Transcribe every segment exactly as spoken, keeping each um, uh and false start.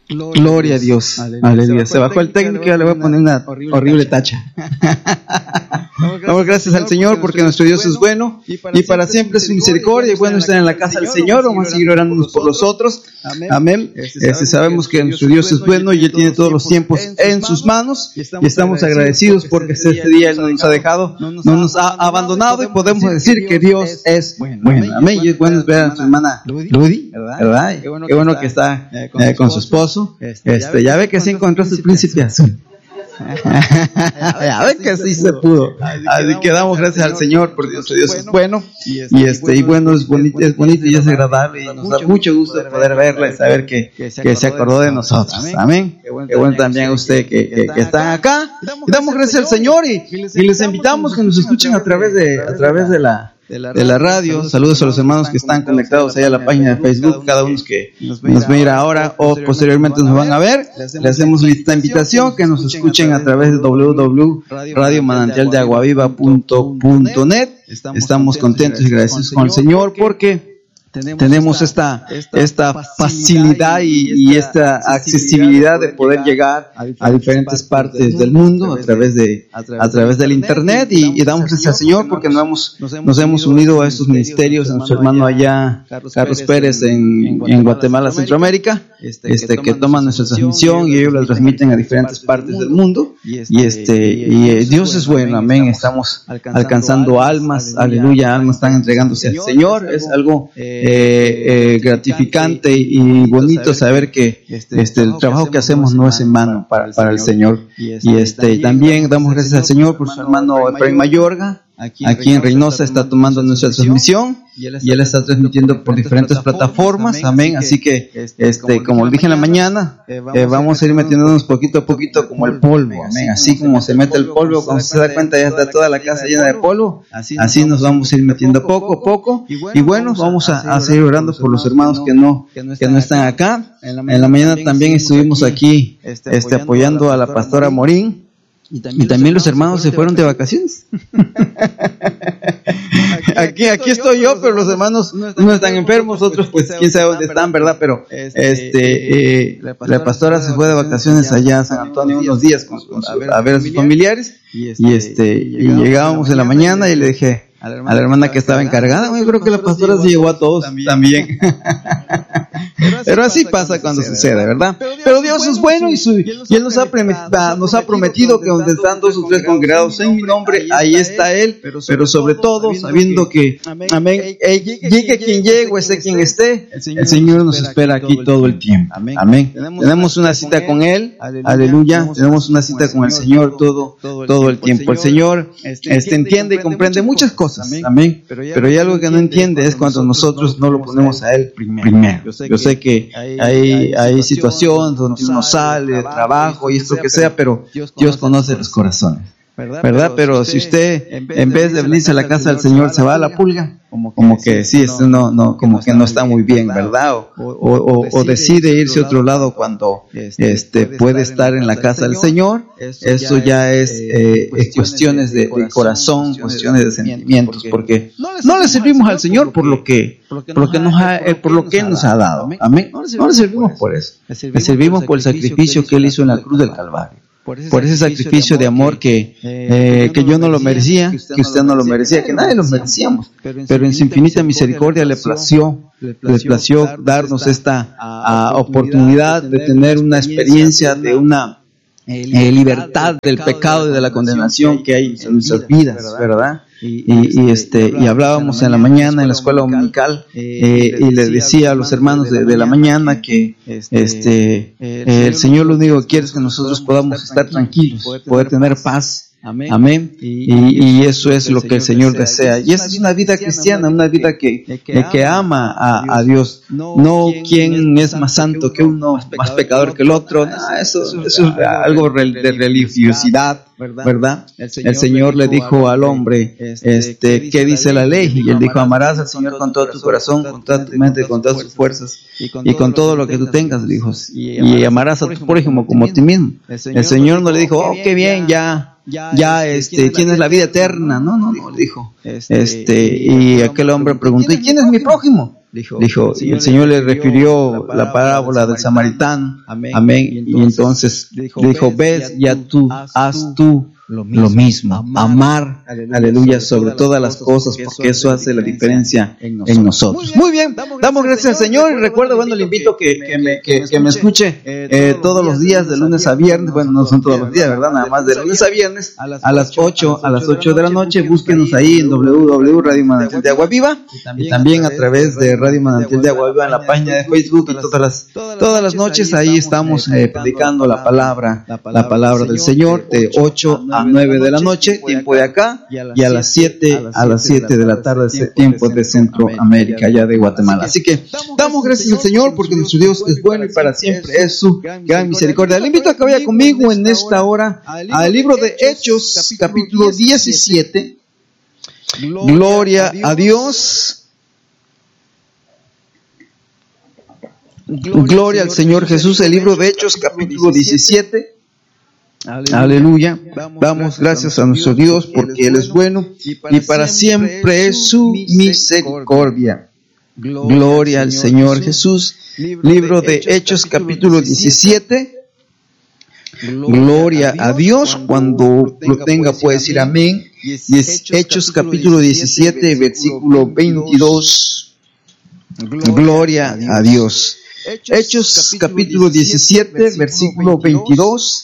Gloria a Dios. Aleluya. Aleluya. Se bajó el técnico y ya le voy a poner una horrible tacha. Damos gracias al Señor porque nuestro Dios es bueno y para siempre es su misericordia. Y bueno estar en la casa del Señor. Vamos a seguir orándonos por los otros. Amén. Este, sabemos que nuestro Dios es bueno y Él tiene todos los tiempos en sus manos. Y estamos agradecidos porque este día Él no nos ha dejado, no nos ha abandonado y podemos decir que Dios es bueno. Amén. Y es bueno ver a su hermana Ludy, ¿verdad? Qué bueno que está eh, con su esposo. Este, ya ve que se encontró su príncipe azul. Ya ve que sí se pudo. Así que damos gracias al Señor porque Dios, Dios es bueno y este y bueno es bonito, es bonito y es agradable y nos da mucho gusto poder verla y saber que, que se acordó de nosotros. Amén. Qué bueno también a usted que, que, que están acá. Y damos gracias al Señor y, y les invitamos que nos escuchen a través de a través de la de la radio. Saludos a los hermanos que están conectados ahí a la página de Facebook, cada uno que nos va a ir ahora o posteriormente nos van a ver. Le hacemos esta invitación que nos escuchen a través de doble u doble u doble u punto radio manantial de agua viva punto net. Estamos contentos y agradecidos con el Señor porque tenemos esta esta facilidad y, y esta accesibilidad de poder llegar a diferentes partes del mundo a través de a través del internet y, y damos gracias al Señor porque nos hemos nos hemos unido a estos ministerios, a nuestro hermano allá Carlos Pérez en, en Guatemala, Centroamérica, este que toman nuestra transmisión y ellos la transmiten a diferentes partes del mundo y este y eh, Dios es bueno, amén. Estamos alcanzando almas, aleluya, almas están entregándose al Señor. Es algo Eh, eh, gratificante y bonito saber que este el trabajo que hacemos no es en vano para, para el Señor. Y este también damos gracias al Señor por su hermano Efraín Mayorga. Aquí en Reynosa está tomando nuestra transmisión y él está transmitiendo por diferentes plataformas, amén. Así que, este, como lo dije en la mañana, eh, vamos a ir metiéndonos poquito a poquito como el polvo, amén. Así como se mete el polvo, cuando se da cuenta ya está toda la casa llena de polvo, así nos vamos a ir metiendo poco a poco. Y bueno, vamos a, a seguir orando por los hermanos que no, que no están acá. En la mañana también estuvimos aquí, este, apoyando a la pastora Morín. Y también, y también los hermanos se fueron de vacaciones. aquí, aquí estoy yo, pero los hermanos no están enfermos, otros pues quién sabe dónde están, ¿verdad? Pero este, eh, la pastora se fue de vacaciones allá a San Antonio unos días con, con su, a ver a sus familiares y este y llegábamos en la mañana y le dije a la hermana que estaba encargada, yo creo que la pastora se llevó a todos también. Pero así pasa cuando sucede, ¿verdad? Pero Dios es bueno y, su, y Él nos ha, prometido, nos ha prometido que donde están dos o tres congregados en mi nombre, ahí está Él, pero sobre todo sabiendo que, amén, llegue quien llegue o esté quien esté, el Señor nos espera aquí todo el tiempo, amén. Tenemos una cita con Él, aleluya, tenemos una cita con el Señor todo, todo el tiempo. El Señor este, entiende y comprende muchas cosas, amén, pero hay algo que no entiende, es cuando nosotros no lo ponemos a Él primero. Yo sé que hay, hay situaciones donde uno sale de trabajo y esto que sea, pero Dios conoce los corazones, ¿verdad? Pero si usted en vez de venirse a la casa del Señor se va a la pulga, como que sí, esto no, no, como que no está muy bien, ¿verdad? O, o, o, o decide irse a otro lado cuando este puede estar en la casa del Señor, eso ya es eh, cuestiones de, de corazón, cuestiones de sentimientos, porque no le servimos al Señor por lo que, por lo que nos ha, por lo que Él nos ha dado, amén. No le servimos por eso, le servimos por el sacrificio que Él hizo en la cruz del Calvario. Por ese sacrificio de amor que, eh, que yo no lo merecía, que usted no lo merecía, que nadie lo merecíamos, pero en su infinita misericordia le plació, le plació darnos esta uh, oportunidad de tener una experiencia de una eh, libertad del pecado y de la condenación que hay en nuestras vidas, ¿verdad? Y, y, y este y hablábamos en la mañana en la escuela dominical eh, y le decía a los hermanos de, de la mañana que este eh, el Señor lo único que quiere es que nosotros podamos estar tranquilos, poder tener paz. Amén. Amén. Y, y eso es lo que el Señor desea. Y esa es una vida cristiana, una vida que, que, que ama a, a Dios. No quien es más santo que uno, más pecador que el otro. No, eso, eso es algo de religiosidad, ¿verdad? El Señor le dijo al hombre, este, ¿qué dice la ley? Y él dijo, amarás al Señor con todo tu corazón, con toda tu mente, con todas tus fuerzas y con todo lo que tú tengas, dijo. Y amarás a tu prójimo como a ti mismo. El Señor no le dijo, oh, qué bien, ya. ya este, tienes la vida eterna. No, no, no, dijo. Este, y aquel hombre preguntó, ¿y quién es mi prójimo? Dijo, y el Señor le refirió la parábola del samaritano. Amén. Y entonces dijo, ves, ya tú, haz tú lo mismo, amar, aleluya, sobre todas las cosas, porque eso hace la diferencia en nosotros. Muy bien, damos gracias al Señor y recuerda, bueno, le invito que, que, me, que, que me escuche eh, todos los días, de lunes a viernes, bueno, no son todos los días, ¿verdad? Nada más de lunes a viernes, a las ocho, a las ocho de la noche, búsquenos ahí en doble u doble u doble u punto radio manantial de agua viva y también a través de Radio Manantial de Agua Viva en la página de Facebook y todas las, todas las noches ahí estamos eh, predicando la palabra, la palabra del Señor de ocho a nueve de la noche, tiempo de acá, y a las siete, a las siete de la tarde, tiempo de Centroamérica, allá de Guatemala. Así que damos gracias al Señor porque nuestro Dios es bueno y para siempre es su gran misericordia. Le invito a que vaya conmigo en esta hora al libro de Hechos, capítulo diecisiete. Gloria a Dios. Gloria al Señor Jesús. El libro de Hechos, capítulo diecisiete. Aleluya. Aleluya. Damos gracias a nuestro Dios porque Él es bueno y para siempre es su misericordia. Gloria al Señor Jesús. Libro de Hechos, capítulo diecisiete. Gloria a Dios. Cuando lo tenga puede decir amén. Hechos, capítulo diecisiete, versículo veintidós. Gloria a Dios. Hechos, capítulo diecisiete, versículo veintidós.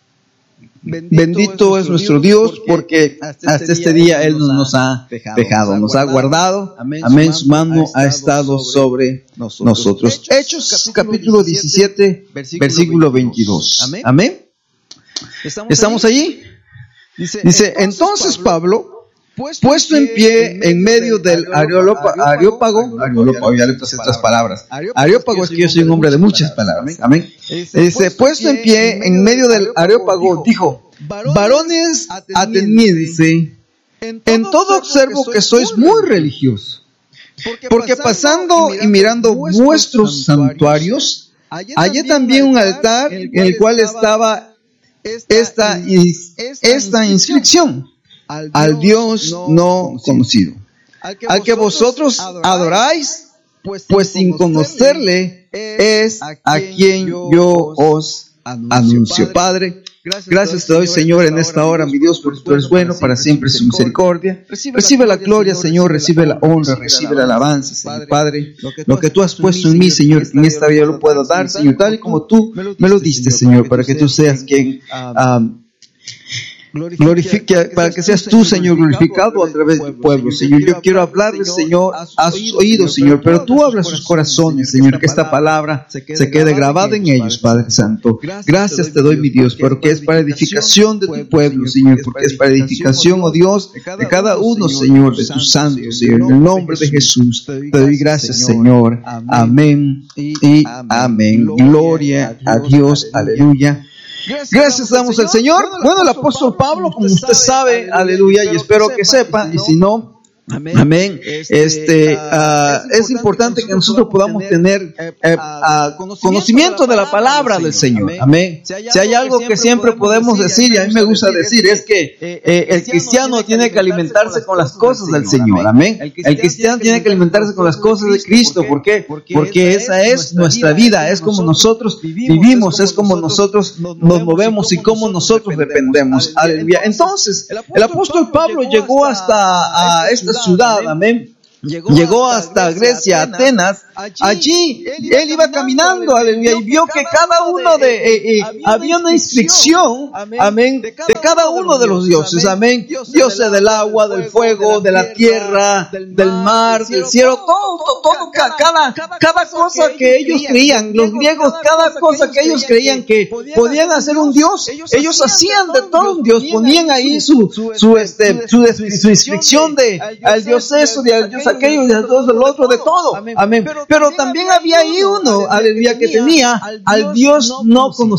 Bendito es nuestro Dios porque hasta este día Él nos ha dejado, nos ha guardado. Amén, su mano ha estado sobre nosotros. Hechos capítulo diecisiete, versículo veintidós. Amén. ¿Estamos allí? Dice, entonces Pablo, puesto en pie en medio del Areópago, Areópago, ya le puse otras palabras. Areópago es que yo soy un hombre de muchas palabras. Amén. Dice, puesto en pie en medio del Areópago, dijo, varones atenienses, en todo observo que sois muy religiosos, porque pasando y mirando vuestros santuarios, hallé también un altar en el cual estaba esta, esta inscripción: al Dios no conocido, al que vosotros adoráis, pues sin conocerle es a quien yo os anuncio. Padre, gracias te doy, Señor, en esta hora, mi Dios, porque tú eres bueno, para siempre es su misericordia. Recibe la gloria, Señor, recibe la honra, recibe la alabanza, Señor. Padre, lo que tú has puesto en mí, Señor, en esta vida yo lo puedo dar, Señor, tal y como tú me lo diste, Señor, para que tú seas quien um, glorifica, para que seas tú, Señor, glorificado a través de tu pueblo, Señor. Yo quiero hablarles, Señor, a sus oídos, Señor, pero tú hablas a sus corazones, Señor, que esta palabra se quede grabada en ellos, Padre Santo. Gracias te doy, mi Dios, porque es para edificación de tu pueblo, Señor, porque es para edificación, oh Dios, de cada uno, Señor, de tus santos, Señor, en el nombre de Jesús. Te doy gracias, Señor. Amén y amén. Gloria a Dios. Aleluya. Gracias damos al Señor. Bueno, el apóstol Pablo, como usted sabe, aleluya, y espero que sepa, y si no, amén, amén. Este, uh, es importante que nosotros podamos tener eh, uh, conocimiento de la palabra del Señor, amén. Si hay algo que siempre podemos decir, y a mí me gusta decir, es que eh, el cristiano tiene que alimentarse con las cosas del Señor, amén. El cristiano tiene que alimentarse con las cosas de Cristo. ¿Por qué? Porque esa es nuestra vida, es como nosotros vivimos, es como nosotros nos movemos y como nosotros dependemos, aleluya. Entonces, el apóstol Pablo llegó hasta a esta ciudad, amén. Llegó, Llegó hasta, hasta Grecia, Atenas. Allí, allí él iba caminando, aleluya, y vio que cada uno de, eh, eh, había una inscripción, amén, de cada uno de los dioses, amén, dioses del agua, del fuego, de la tierra, del mar, del cielo, todo, todo, todo, cada, cada cosa que ellos creían, los griegos, cada cosa que ellos creían que podían hacer un dios, ellos hacían de todo un dios, ponían ahí su, su, este, su, su inscripción de, al dios eso, de al dios aquello, de todo el otro, de todo, amén. Pero también había ahí uno, aleluya, que tenía al Dios no conocido.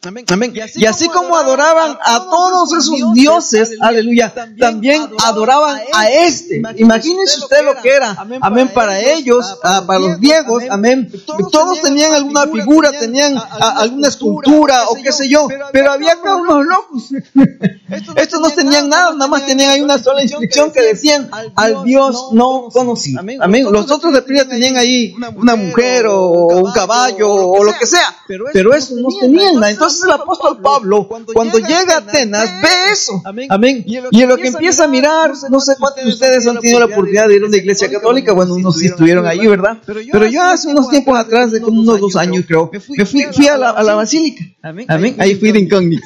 Amén. Y así como adoraban a todos esos dioses, aleluya, también adoraban a este. Imagínense usted lo que era. Amén. Para ellos, para los griegos, amén. Todos tenían alguna figura, tenían alguna escultura o qué sé yo. Pero había acá unos locos. Estos no tenían nada, nada más tenían ahí una sola inscripción que decían al Dios no conocido. Amén. Los otros de primera tenían ahí una mujer o un caballo o lo que sea. Pero esos no tenían nada. Entonces el apóstol Pablo, cuando llega a Atenas, ve eso. Amén. Y en lo que empieza a mirar, no sé cuántos de ustedes han tenido la oportunidad de ir a una iglesia católica. Bueno, unos sí estuvieron ahí, ¿verdad? Pero yo hace unos tiempos atrás, de como unos dos años creo, me fui, fui a la, a la basílica. Amén. Ahí fui de incógnito.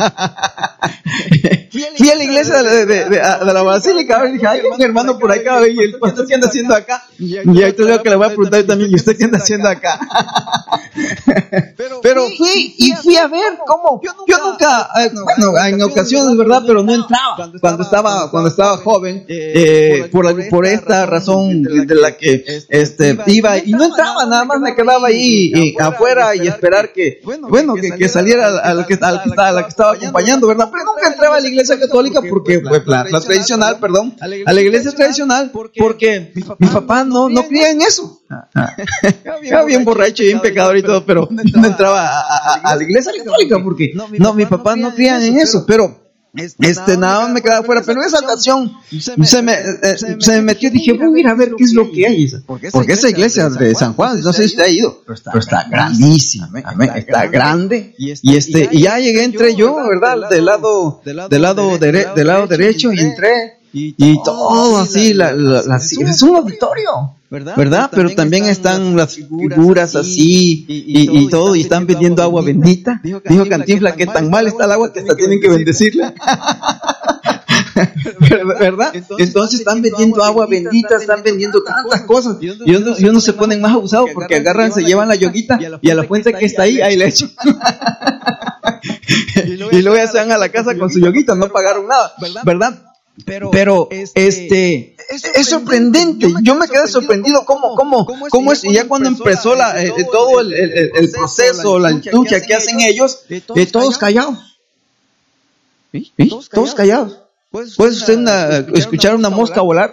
Fui a la iglesia de, de, de, de, de la basílica. A ver, dije, hay un hermano por acá, y el pastor, ¿qué anda haciendo acá? Y ahorita veo que le voy a preguntar también, ¿y usted qué anda haciendo acá? Pero fui y fui a ver cómo. Yo nunca, eh, bueno, en ocasiones, ¿verdad? Pero no entraba. Cuando estaba, cuando estaba joven, eh, por, por esta razón de la que este, iba y no entraba, nada más me quedaba ahí eh, afuera y esperar que, bueno, que, que saliera a la que, a la que estaba, a la que estaba acompañando, ¿verdad? Pero nunca entraba a la iglesia católica porque, pues, la, la tradicional, perdón, a la iglesia tradicional, porque mi papá no, no creía en eso. Era bien borracho y bien pecador y todo, pero no entraba a, a, a la iglesia católica porque no, mi papá no creía en eso, pero este nada más me quedaba afuera. Pero en esa ocasión se me, eh, se me metió y dije, voy a ir a ver qué es lo que hay, porque esa iglesia de San Juan, no sé si usted ha ido, pero está grandísima, está grande, y este y ya llegué, entré yo, ¿verdad? Del lado del lado dere, del lado derecho, y entré y todo así, la, la, la, es un auditorio, ¿verdad? ¿verdad? Pero también están las figuras así y, y, y todo, y están vendiendo agua bendita. Dijo Cantinflas que tan mal está el agua que hasta tienen que bendecirla. ¿Verdad? Entonces están vendiendo agua bendita, están vendiendo tantas cosas, y uno, y uno se ponen más abusados porque agarran, se llevan la yoguita y a la fuente que está ahí, ahí le echan. Y luego ya se van a la casa con su yoguita, no pagaron nada, ¿verdad? Pero, Pero este, este es sorprendente. Yo me quedé sorprendido cómo, cómo, cómo es. Y ya cuando empezó la, eh, todo el, el, el proceso, la liturgia que hacen ellos, eh, todos callados. ¿Sí? ¿Sí? Todos callados. ¿Puede usted una, escuchar una mosca volar?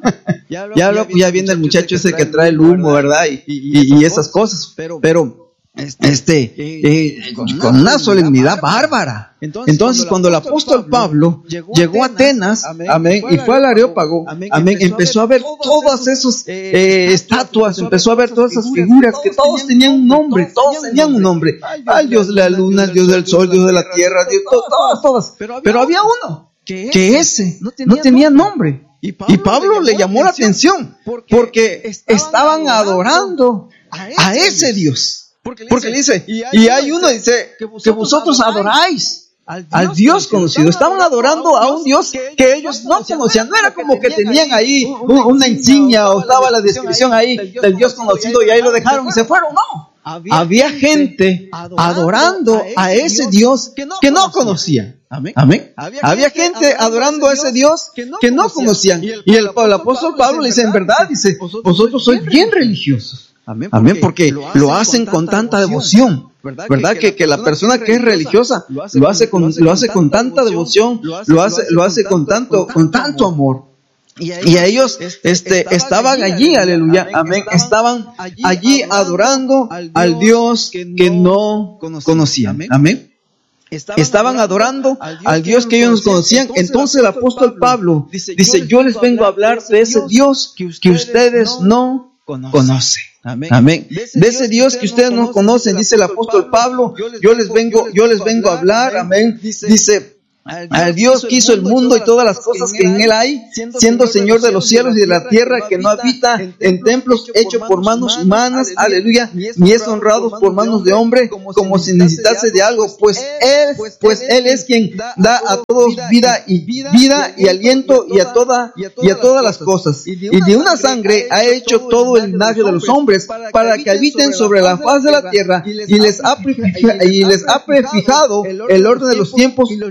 Ya, ya, ya viene el muchacho ese que trae el humo, ¿verdad? Y, y, y esas cosas. Pero este eh, con una solemnidad bárbara. Entonces, cuando el apóstol Pablo llegó a Atenas, amén, y fue al Areópago, amén, empezó a ver todas esas eh, estatuas, empezó a ver todas esas figuras que todos tenían un nombre, todos tenían un nombre. Al Dios de la luna, al Dios del sol, Dios de la tierra, Dios, todas, todas. Pero había uno que ese no tenía nombre. Y Pablo le llamó la atención porque estaban adorando a ese Dios. Porque le dice, y hay uno dice que vosotros adoráis al Dios conocido. Estaban adorando a un Dios que ellos no conocían. No era como que tenían ahí una insignia o estaba la descripción ahí del Dios conocido y ahí lo dejaron y se fueron. No, había gente adorando a ese Dios que no conocían. Amén. Había gente adorando a ese Dios que no conocían. Y el, el apóstol Pablo le dice, en verdad, dice, vosotros sois bien religiosos. Amén, porque, Amén, porque lo hacen, lo hacen con tanta devoción, ¿verdad? ¿verdad? Que, que, que la persona que es religiosa lo hace con, lo hace con tanta devoción, lo hace, lo hace con tanto, con tanto amor. Y a ellos, y a ellos este, estaban allí, aleluya, amén, estaban allí adorando al Dios que no conocían, amén. Estaban adorando al Dios que ellos no conocían. Entonces el apóstol Pablo dice, yo les vengo a hablar de ese Dios que ustedes no conocen. Amén. Amén. De ese Dios que ustedes no conocen, dice el apóstol Pablo, yo les vengo, yo les vengo a hablar, amén. Dice, al Dios que hizo el mundo y todas las cosas que en él hay, siendo Señor de los cielos y de la tierra, que no habita en templos hechos por manos humanas, aleluya, ni es honrado por manos de hombre, como si necesitase de algo, pues él, pues él es quien da a todos vida y vida y aliento y a toda y a todas las cosas, y de una sangre ha hecho todo el linaje de los hombres para que habiten sobre la faz de la tierra, y les ha y les ha prefijado el orden de los tiempos y los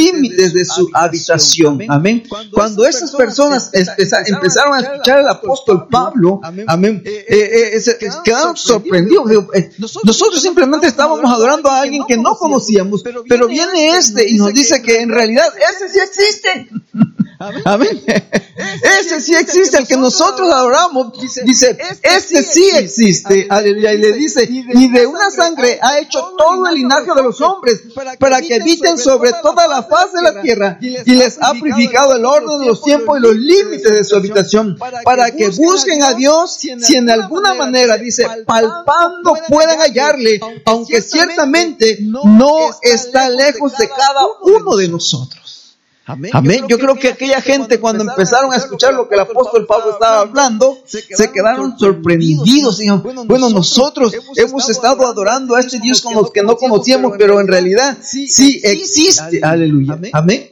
límites de su habitación. Amén. Cuando esas personas empezaron a escuchar al apóstol Pablo, amén, eh, eh, eh, quedaron sorprendidos. Nosotros simplemente estábamos adorando a alguien que no conocíamos, pero viene este y nos dice que en realidad ese sí existe. Amén. Ese sí existe, el que nosotros adoramos. Dice, este sí existe. Aleluya. Y le dice, y de una sangre ha hecho todo el linaje de los hombres para que habiten sobre toda la faz de la tierra, y les ha purificado el orden de los tiempos y los límites de su habitación, para que busquen a Dios, si en alguna manera, dice, palpando puedan hallarle, aunque ciertamente no está lejos de cada uno de nosotros. Amén. Amén. Yo creo que aquella gente, cuando empezaron a escuchar lo que el apóstol Pablo estaba hablando, se quedaron sorprendidos. Dijeron, bueno, nosotros hemos estado adorando a este Dios con los que no conocíamos, pero en realidad sí existe. Aleluya. Amén.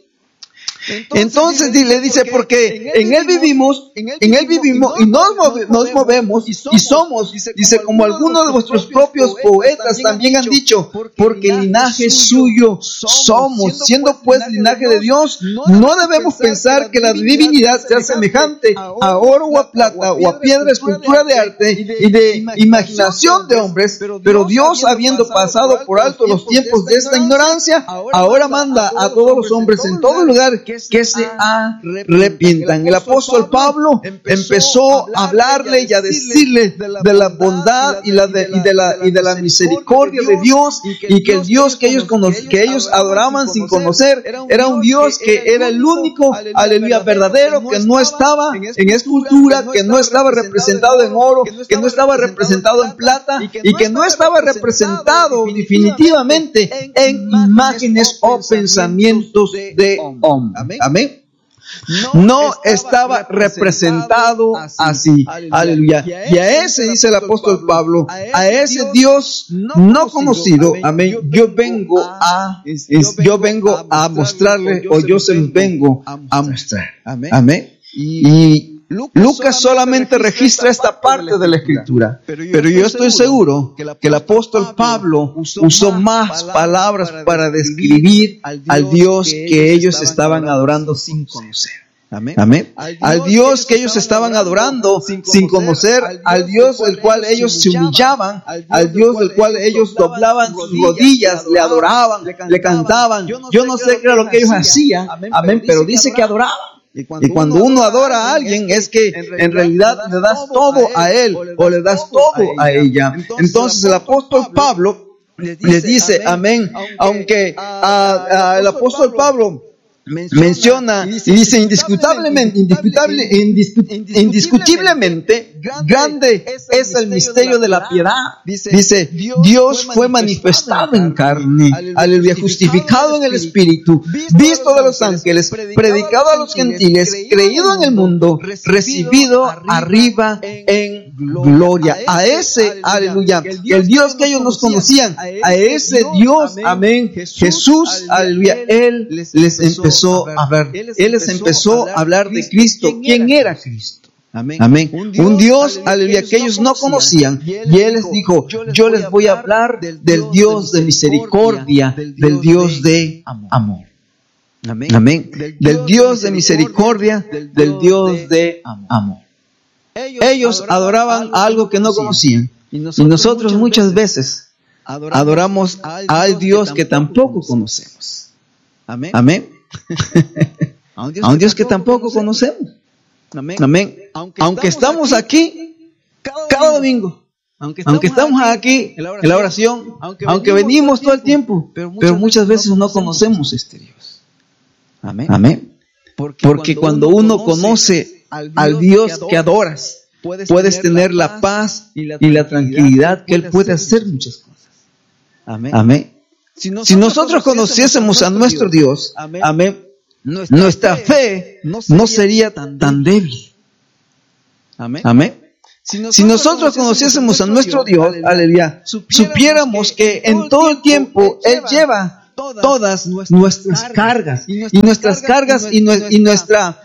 Entonces, Entonces le dice, porque en Él vivimos, en Él vivimos y nos, move, nos movemos y somos, dice, como algunos de vuestros propios poetas también han dicho, porque el linaje suyo somos. Siendo pues linaje de Dios, no debemos pensar que la divinidad sea semejante a oro o a plata o a piedra, escultura de arte y de imaginación de hombres, pero Dios, habiendo pasado por alto los tiempos de esta ignorancia, ahora manda a todos los hombres en todo lugar que se arrepientan. El apóstol Pablo empezó a hablarle y a decirle de la bondad y, la de, y, de, la, y de la misericordia de Dios, y que el Dios que ellos, cono- que ellos adoraban sin conocer era un Dios que era el único, aleluya, verdadero, que no estaba en escultura, que no estaba representado en oro, que no estaba representado en plata, y que no estaba representado definitivamente en imágenes o pensamientos de hombre. Amén. No estaba representado así. Aleluya. Y a ese, dice el apóstol Pablo, a ese Dios no conocido, amén, yo vengo a, yo vengo a mostrarle, o yo se los vengo a mostrar. Amén. Y Lucas solamente registra esta parte de la Escritura, pero yo estoy seguro que el apóstol Pablo usó más palabras para describir al Dios que ellos estaban adorando sin conocer. Amén. Al Dios que ellos estaban adorando sin conocer, al Dios del cual ellos se humillaban, al Dios del cual ellos doblaban sus rodillas, le adoraban, le cantaban. Yo no sé qué era lo que ellos hacían, amén, pero dice que adoraban. Y cuando, y cuando uno adora a alguien es que en realidad le das todo a él o le das todo a ella. Entonces el apóstol Pablo les dice, amén, aunque a, a el apóstol Pablo menciona y dice indiscutablemente, indiscutable, indiscu- indiscutiblemente grande es el misterio de la piedad. Dice, Dios fue manifestado en carne, aleluya, justificado en el Espíritu, visto de los ángeles, predicado a los gentiles, creído en el mundo, recibido arriba en gloria. A ese, aleluya, el Dios que ellos nos conocían, a ese Dios, amén, Jesús, aleluya, Él les empezó a ver, Él les empezó a hablar de Cristo. ¿Quién era Cristo? Amén. Amén. Un Dios, aleluya, que ellos no conocían. Y Él les dijo, yo les voy a hablar del Dios de misericordia, del Dios de amor. Amén. Del Dios de misericordia, del Dios de amor. Ellos adoraban a algo que no conocían. Y nosotros muchas veces adoramos al Dios que tampoco conocemos. Amén. A un Dios, a un Dios que, que tampoco conocemos. conocemos. Amén. Amén. Aunque, aunque estamos aquí cada, cada domingo, aunque estamos, aunque estamos aquí en la oración, en la oración aunque, aunque venimos todo el tiempo, pero muchas, pero muchas veces no conocemos este Dios. Amén. Amén. Porque, Porque cuando uno conoce al Dios que adoras, puedes, puedes tener la paz y la, y la tranquilidad que Él puede hacer muchas cosas. Amén. Amén. Si nosotros, si nosotros conociésemos a nuestro Dios, amén, amén, nuestra, nuestra fe no sería, no sería tan, tan débil. Amén. Amén. Si nosotros, si nosotros conociésemos a nuestro Dios, Dios, aleluya, supiéramos que en todo el tiempo Él lleva todas nuestras cargas, y nuestras cargas y, nuestras, y nuestra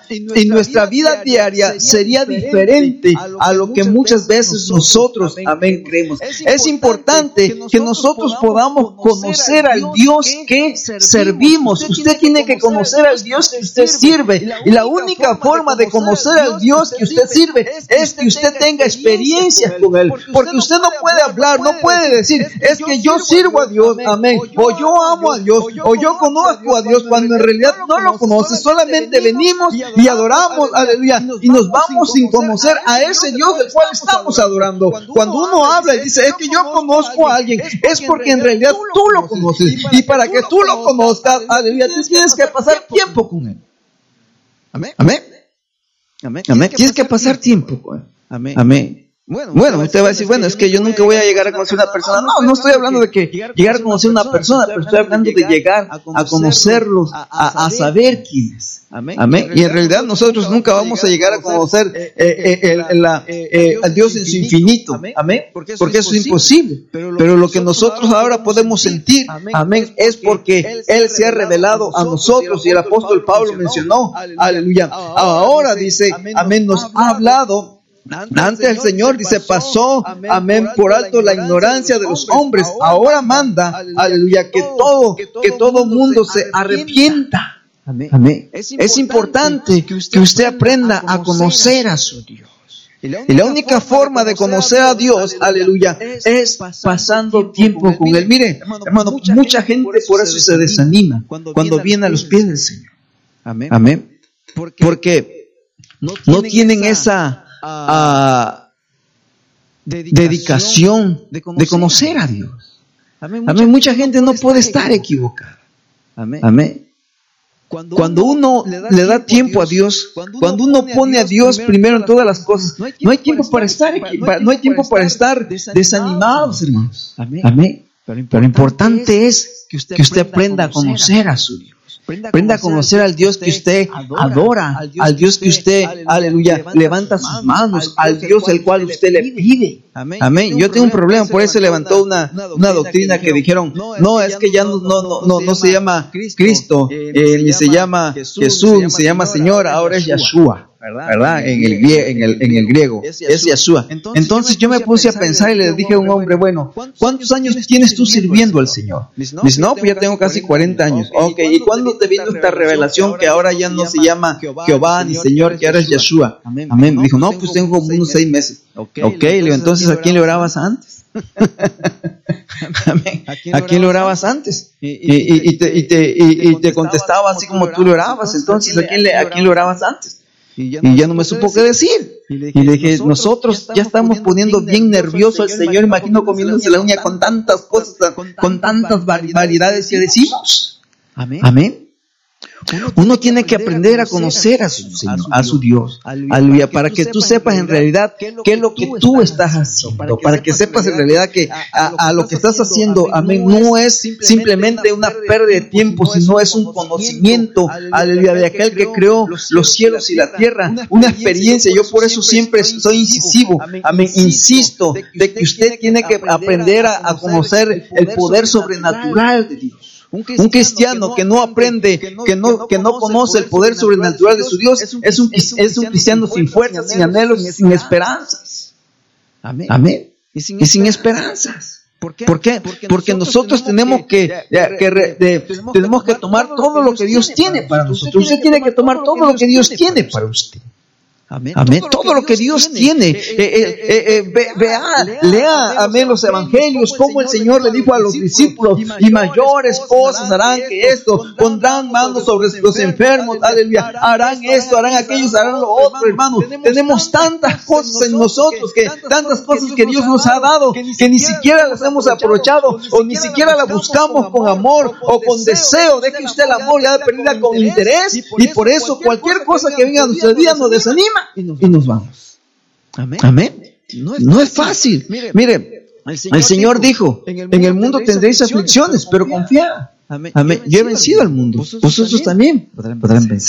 en nuestra vida diaria sería diferente a lo que muchas veces nosotros, amén, creemos. Es importante que nosotros podamos conocer al Dios que servimos. Usted tiene que conocer al Dios que usted sirve. Y la única forma de conocer al Dios que usted sirve es que usted tenga experiencias con Él. Porque usted no puede hablar, no puede decir, es que yo sirvo a Dios, amén, o yo amo a Dios, o yo conozco a Dios, cuando en realidad no lo conoce. Solamente venimos y adoramos, aleluya, y nos vamos sin conocer a ese Dios del cual estamos adorando. Cuando uno habla y dice, es que yo conozco a alguien, es porque en realidad tú lo conoces. Y para que tú lo conozcas, aleluya, tú tienes que pasar tiempo con Él. Amén. Amén. Amén. Tienes que pasar tiempo con Él. Amén. Amén. Bueno, bueno, usted va a decir, bueno, es que yo nunca voy a llegar a conocer a una persona. No, no estoy hablando de que llegar a conocer a una persona, pero estoy hablando de llegar a conocerlos, a, a saber quién es. Amén. Y en realidad nosotros nunca vamos a llegar a conocer eh, eh, el, el, la, eh, al Dios en su infinito. Amén. Porque eso es imposible. Pero lo que nosotros ahora podemos sentir, amén, es porque Él se ha revelado a nosotros. Y el apóstol Pablo mencionó, aleluya. Ahora dice, amén, nos ha hablado. Antes el Señor, dice, pasó, amén, por alto la ignorancia de los hombres. Ahora manda, aleluya, que todo, que todo mundo se arrepienta. Amén. Es importante que usted aprenda a conocer a su Dios. Y la única forma de conocer a Dios, aleluya, es pasando tiempo con Él. Mire, hermano, mucha gente por eso se desanima cuando viene a los pies del Señor. Amén. Porque no tienen esa Uh, dedicación de conocer, de conocer a Dios. Amén. Mucha, Amén. Mucha gente no puede estar equivocada. Amén. Amén. Cuando, cuando uno le da tiempo a Dios, cuando uno pone a Dios primero en todas las cosas, no hay tiempo para estar, no hay tiempo para estar desanimados, hermanos. Amén. Amén. Pero importante es que usted, que usted aprenda a conocer a su Dios. Aprenda a conocer al Dios que usted adora, al Dios que usted, aleluya, levanta sus manos, al Dios el cual usted le pide. Amén. Yo tengo un problema, por eso levantó una, una doctrina que dijeron, no, es que ya no, no, no, no se llama Cristo, eh, ni se llama Jesús, ni se llama Señor, ahora es Yahshua. ¿Verdad? ¿Verdad? En el, en, el, en el griego, es Yahshua. Entonces yo me puse a pensar y le dije a un hombre, bueno, ¿cuántos años tienes tú sirviendo al Señor? Dice, no, pues ya tengo casi cuarenta años. Ok, ¿y cuándo te vino esta revelación que ahora ya no se llama Jehová ni Señor, que ahora es Yahshua? Amén. Me dijo, no, pues tengo como unos seis meses. Ok, le digo, entonces ¿a quién le orabas antes? ¿A quién le orabas antes? Y, y, y, te, y, te, y, y te contestaba así como tú le orabas. Entonces, ¿a quién le, a quién le orabas antes? Y ya, no, y ya no me supo qué decir. Y le dije, y le dije nosotros, nosotros ya estamos poniendo bien nervioso al Señor, imagino comiéndose la uña con tantas cosas, con, con tantas variedades que decimos. Amén. Amén. Uno, Uno tiene que aprender a conocer a su Señor, a su Dios, aleluya, para que tú sepas en realidad qué es lo que tú estás haciendo, para que sepas en realidad que a, a lo que estás haciendo, amén, no es simplemente una pérdida de tiempo, sino es un conocimiento, aleluya, de aquel que creó los cielos y la tierra, una experiencia. Yo por eso siempre soy incisivo, amén, insisto, de que usted tiene que aprender a, a conocer el poder sobrenatural de Dios. Un cristiano, un cristiano que no aprende, que no, que no, que no conoce el poder sobrenatural de su Dios, es un, es un cristiano sin fuerzas, sin anhelos, sin esperanzas. Amén. Amén. Y sin, y sin esperanzas. ¿Por qué? ¿Por qué? Porque, Porque nosotros, nosotros tenemos que, que, que, re, de, tenemos que tomar todo lo que Dios tiene para nosotros. Usted tiene que tomar todo lo que Dios tiene para usted. Amén. Amén. Todo, todo lo que Dios tiene. tiene. Eh, eh, eh, eh, ve, vea, lea, amén, los evangelios, como el Señor le dijo a los discípulos, y mayores cosas harán que esto, pondrán manos sobre los enfermos, aleluya, harán esto, harán aquello, harán lo otro, hermano. Tenemos tantas cosas en nosotros, que tantas cosas que Dios nos ha dado, que ni siquiera las hemos aprovechado, o ni siquiera las buscamos con amor, o con deseo. Deje usted el amor ya de perdida con interés, y por eso cualquier cosa que venga a nuestra vida nos desanima. Y nos, y nos vamos. Amén. Amén. No es, no es fácil. Mire, Mire el, Señor el Señor dijo, en el mundo, en el mundo tendréis aflicciones, pero confía. Amén. Amén. Yo he vencido al mundo. Vosotros, Vosotros también podrán, podrán vencer.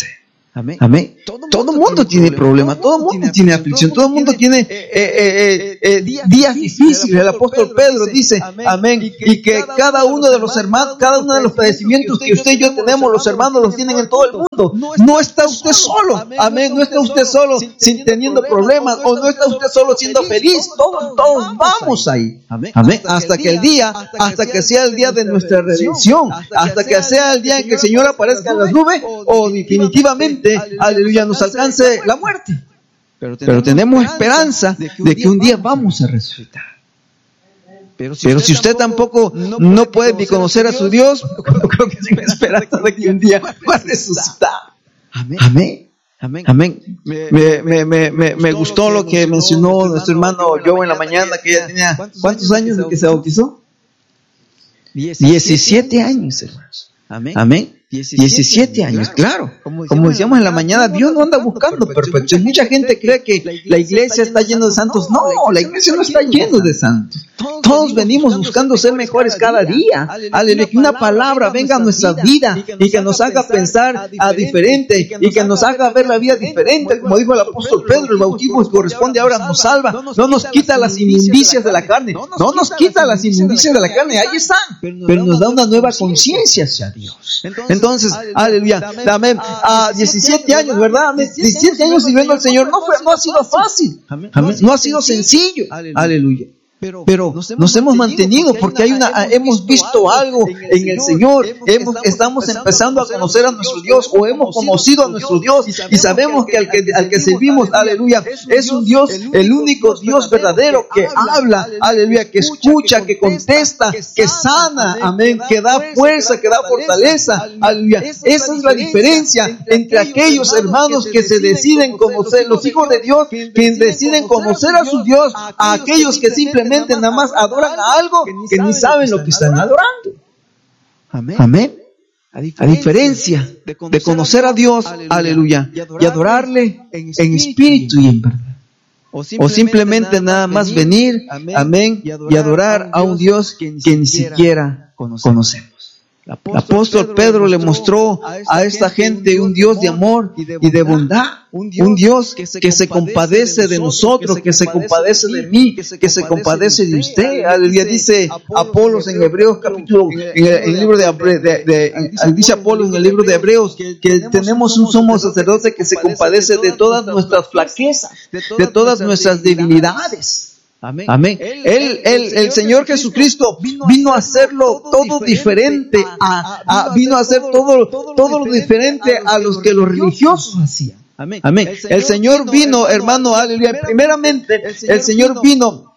Amén. Amén. Todo el mundo tiene problemas, todo el mundo tiene aflicción, todo el mundo tiene eh, eh, eh, eh, días difíciles. El apóstol Pedro dice, amén, y que cada uno de los hermanos, cada uno de los padecimientos que usted y yo tenemos, los hermanos los tienen en todo el mundo. No está usted solo, amén, no está usted solo sin teniendo problemas, o no está usted solo siendo feliz. Todos, todos vamos ahí, amén, hasta que el día, hasta que sea el día de nuestra redención, hasta que sea el día en que el Señor aparezca en las nubes, o definitivamente, aleluya, nos alcance la muerte. Pero tenemos, Pero tenemos esperanza de que, de que un día vamos a resucitar. Pero si, Pero si usted tampoco no puede, no puede ni conocer a su Dios, creo que tiene esperanza de que un día va a resucitar. Amén. Amén. Amén. Amén. Me, me, me, me, me gustó lo que mencionó nuestro hermano Joe en la mañana, que ella tenía, ¿cuántos años de que se bautizó? diecisiete años, hermanos. Amén. Amén. diecisiete años, claro. Como decíamos en la mañana, Dios no anda buscando perfección. Mucha gente cree que la iglesia está llena de santos. No, la iglesia no está llena de santos. Todos venimos buscando ser mejores cada día. Aleluya, que una palabra venga a nuestra vida y que nos haga pensar a diferente y que nos haga ver la vida diferente. Como dijo el apóstol Pedro, el bautismo que corresponde ahora nos salva. No nos quita las inmundicias de la carne. No nos quita las inmundicias de la carne. Ahí están. Pero nos da una nueva conciencia hacia Dios. Entonces, aleluya, amén, a diecisiete años, ¿verdad? diecisiete años sirviendo al Señor, no, fue, no ha sido fácil, amén, no ha sido sencillo, aleluya. Pero, pero nos hemos, nos hemos mantenido porque hay una, hemos visto algo en el Señor, hemos, estamos empezando a conocer a nuestro Dios, o hemos conocido a nuestro Dios, y sabemos que al que, al que servimos, aleluya, es un Dios, el único Dios verdadero que habla, aleluya, que escucha, que contesta, que sana, amén, que da fuerza, que da fortaleza, aleluya. Esa es la diferencia entre aquellos hermanos que se deciden conocer, los hijos de Dios, que deciden conocer a su Dios, a aquellos que simplemente nada más adoran a algo que ni saben lo que están adorando. Amén. Amén. A diferencia de conocer a Dios, aleluya, y adorarle en espíritu y en verdad. O simplemente nada más venir, amén, y adorar a un Dios que ni siquiera conocemos. El apóstol Pedro le mostró a esta gente un Dios de amor y de bondad, un Dios que se compadece de nosotros, que se compadece de mí, que se compadece de usted. Aleluya, dice Apolos en Hebreos capítulo, en el libro de, de, de, de dice Apolos en el libro de Hebreos que tenemos un sumo sacerdote que se compadece de todas nuestras flaquezas, de todas nuestras debilidades. Amén. Amén. Él, él, el Señor Jesucristo vino a hacerlo todo diferente, a, a, vino a hacer todo, todo lo diferente a los que los religiosos hacían. Amén. Amén. El Señor vino, hermano, aleluya. Primeramente, el Señor vino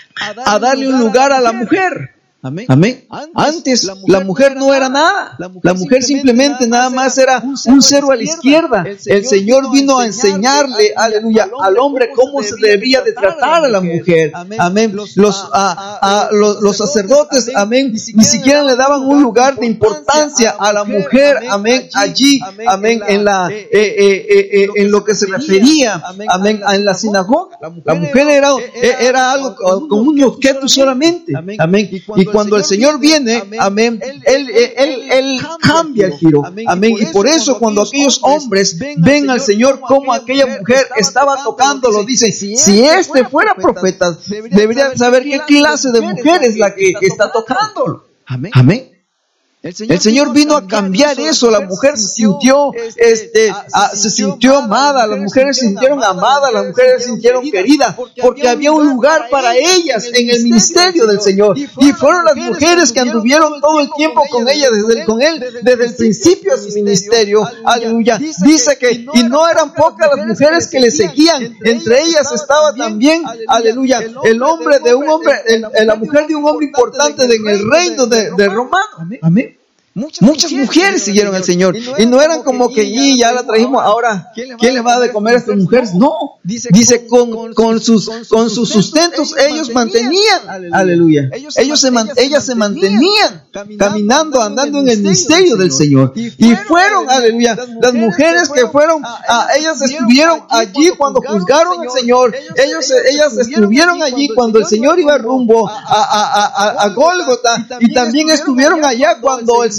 a darle un lugar a la mujer. Amén. Amén. Antes la mujer no era nada. La mujer simplemente nada más era un cero a la izquierda. El Señor vino a enseñarle, aleluya, al hombre cómo se debía de tratar a la mujer. Amén. Los, a, a, los, los sacerdotes, amén, ni siquiera le daban un lugar de importancia a la mujer. Amén. Allí, amén, en la, eh, eh, eh, en lo que se refería, amén, en la sinagoga. La mujer era, era algo como un objeto solamente. Amén. Y cuando el Señor viene, amén, Él, él, él, él cambia el giro, amén, y por eso cuando aquellos hombres ven al Señor como aquella mujer estaba tocándolo, dicen, si este fuera profeta, deberían saber qué clase de mujer es la que está tocándolo. Amén. Amén. El Señor, el Señor vino a cambiar eso. La mujer se sintió, este, a, se sintió amada. Las mujeres se sintieron amadas. Las mujeres se sintieron queridas porque había un lugar para ellas en el ministerio del Señor. Y fueron las mujeres que anduvieron todo el tiempo con ella, desde el, con él, desde el principio de su ministerio. Aleluya. Dice que, y no eran pocas las mujeres que le seguían. Entre ellas estaba también, aleluya, el hombre de un hombre, el, la mujer de un hombre importante en el reino de, de Romano. Amén. Muchas, Muchas mujeres, mujeres siguieron al Señor y no eran como que y ya la trajimos, ahora ¿quién les va a de comer a estas mujeres? No, dice con, con sus con sus sustentos ellos mantenían, aleluya, ellos se man, ellas se mantenían caminando, andando en el misterio del Señor y fueron, aleluya, las mujeres que fueron, a, ellas estuvieron allí cuando juzgaron al Señor, ellos ellas estuvieron allí cuando el Señor iba rumbo a, a, a, a Gólgota y también estuvieron allá cuando el Señor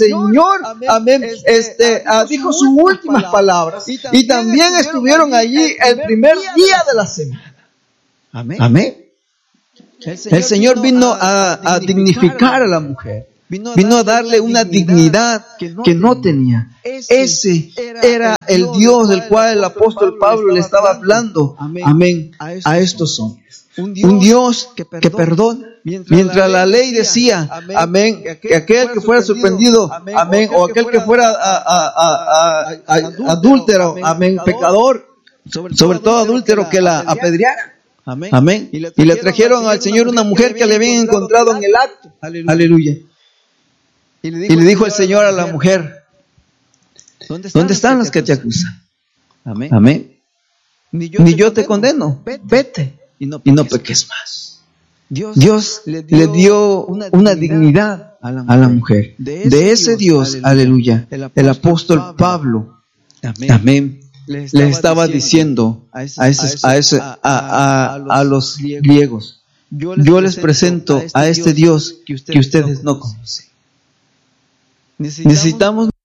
Señor, amén, este, uh, dijo sus últimas palabras. Y también estuvieron allí el primer día de la semana. Amén. Amén. El Señor vino a, a dignificar a la mujer. Vino a darle una dignidad que no tenía. Ese era el Dios del cual el apóstol Pablo le estaba hablando. Amén. A estos hombres. Un Dios que perdona. Mientras la ley decía, amén, que aquel que fuera sorprendido, amén, o aquel que fuera a, a, a, a, adúltero, amén, pecador, sobre todo adúltero, que la apedreara. Amén. Amén. Y le trajeron al Señor una mujer que le habían encontrado en el acto. Aleluya. Y le dijo el Señor a la mujer, ¿dónde están los que te acusan? Amén. Amén. Ni yo te condeno. Vete y no peques más. Dios le dio una dignidad a la mujer. De ese Dios, aleluya, el apóstol Pablo, amén, le estaba diciendo a, esos, a, ese, a, a, a los griegos, yo les presento a este Dios que ustedes no conocen. Necesitamos